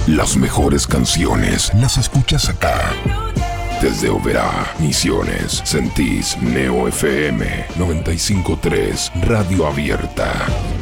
Las mejores canciones las escuchas acá. Desde Oberá, Misiones, sentís Neo FM 95.3, Radio Abierta.